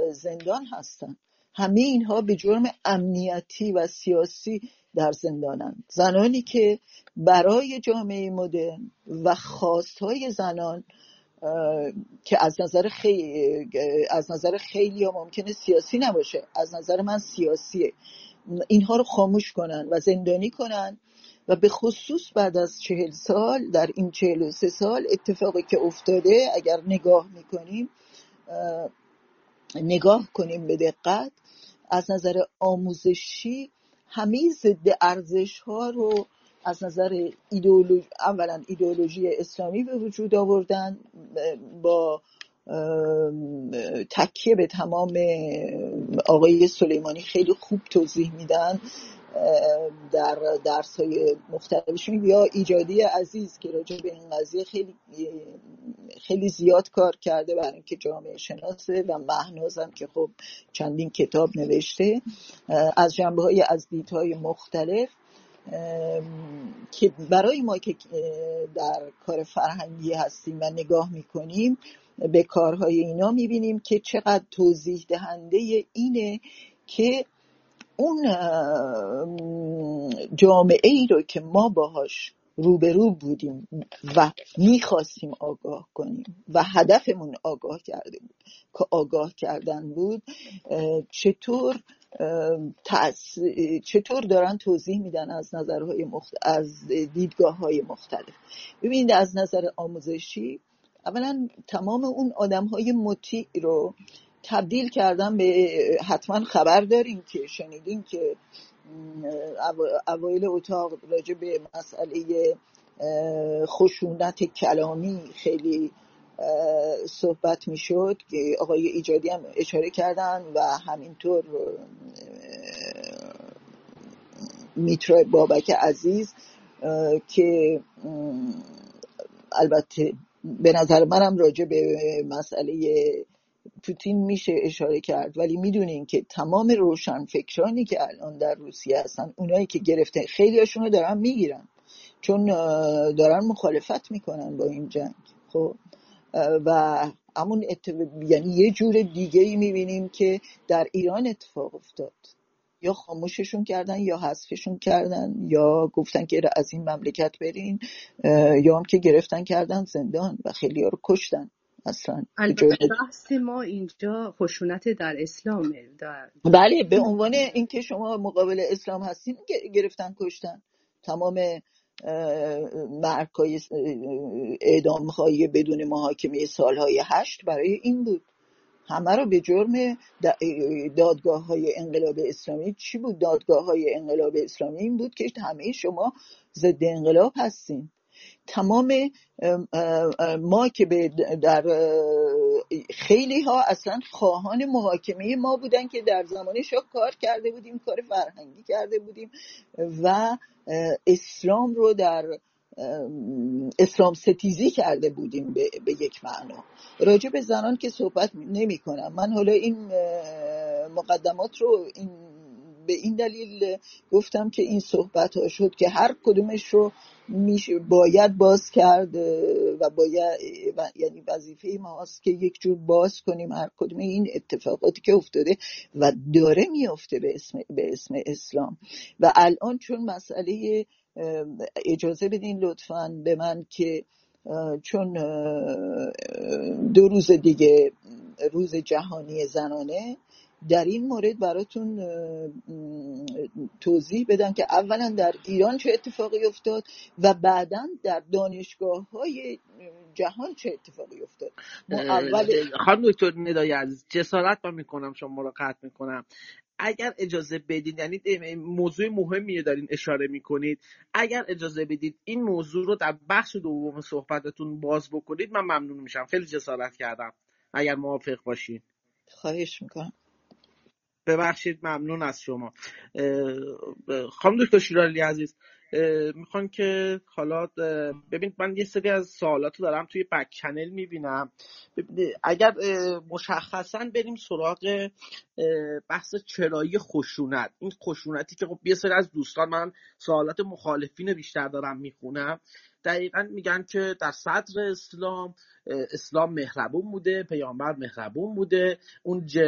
زندان هستن. همه اینها به جرم امنیتی و سیاسی در زندانن. زنانی که برای جامعه مدرن و خواستهای زنان که از نظر خیلی ها ممکنه سیاسی نباشه، از نظر من سیاسیه، اینها رو خاموش کنن و زندانی کنن. و به خصوص بعد از 40 سال، در این 43 سال اتفاقی که افتاده اگر نگاه کنیم به دقت، از نظر آموزشی همه ضد ارزش ها رو از نظر اولا ایدئولوژی اسلامی به وجود آوردن، با تکیه به تمام آقای سلیمانی خیلی خوب توضیح میدن در درس‌های مختلفشون، یا ایجادی عزیز که راجع به این قضیه خیلی زیاد کار کرده برای اینکه جامعه شناسه، و مهنازم که خب چندین کتاب نوشته از جنبه‌های، از دیدهای مختلف، که برای ما که در کار فرهنگی هستیم و نگاه میکنیم به کارهای اینا میبینیم که چقدر توضیح دهنده اینه که اون جامعه ای رو که ما باهاش روبرو بودیم و میخواستیم آگاه کنیم و هدفمون آگاه کرده بود که آگاه کردن بود، چطور دارن توضیح میدن از نظرهای از دیدگاه‌های مختلف. ببینید از نظر آموزشی اولا تمام اون آدم‌های مطیع رو تبدیل کردن به، حتما خبر دارین که شنیدین که اوایل اتاق راجع به مسئله خشونت کلامی خیلی صحبت میشد که آقای ایجادی هم اشاره کردن و همینطور میترا بابک عزیز، که البته به نظر منم راجع به مسئله پوتین میشه اشاره کرد، ولی میدونین که تمام روشنفکرانی که الان در روسیه هستن، اونایی که گرفته خیلی هاشون رو دارن میگیرن چون دارن مخالفت میکنن با این جنگ. خب و همون یعنی یه جور دیگه ای میبینیم که در ایران اتفاق افتاد، یا خاموششون کردن یا حذفشون کردن یا گفتن که از این مملکت برین، یا هم که گرفتن کردن زندان و خیلی ها رو کشتن. اصلا البته بحث ما اینجا خشونت در اسلامه. بله، به عنوان اینکه شما مقابل اسلام هستین گرفتن کشتن. تمام مرگ‌های اعدام‌های بدون محاکمه سالهای 8 برای این بود. همه رو به جرم دادگاه‌های انقلاب اسلامی. چی بود دادگاه‌های انقلاب اسلامی؟ این بود که همه شما ضد انقلاب هستین. تمام ما که در خیلی ها اصلا خواهان محاکمه ما بودن که در زمان شاه کار کرده بودیم، کار فرهنگی کرده بودیم و اسلام رو در اسلام ستیزی کرده بودیم به یک معنا. راجع به زنان که صحبت نمی کنم من. حالا این مقدمات رو به این دلیل گفتم که این صحبت ها شد که هر کدومش رو باید باز کرد و یعنی وظیفه ما هست که یک جور باز کنیم هر کدوم این اتفاقاتی که افتاده و داره میفته به اسم اسلام. و الان چون مسئله، اجازه بدین لطفاً به من که چون 2 روز دیگه روز جهانی زنانه، در این مورد براتون توضیح بدم که اولا در ایران چه اتفاقی افتاد و بعدا در دانشگاه‌های جهان چه اتفاقی افتاد. خانم دکتر ندای عزیز، جسارت میکنم شما رو قطع میکنم، اگر اجازه بدید، یعنی موضوع مهمیه دارین اشاره میکنید، اگر اجازه بدید این موضوع رو در بخش دوم صحبتتون باز بکنید من ممنون میشم. خیلی جسارت کردم، اگر موافق باشین. خواهش میکنم. ببخشید، ممنون از شما. خانم دکتر شیرالی عزیز، میخوان که حالا ببینید من یه سری از سوالاتو دارم توی بک چنل میبینم، اگر مشخصا بریم سراغ بحث چرایی خشونت، این خشونتی که خب یه سری از دوستان، من سوالات مخالفین بیشتر دارم میخونم، دقیقا میگن که در صدر اسلام مهربون بوده، پیامبر مهربون بوده، اون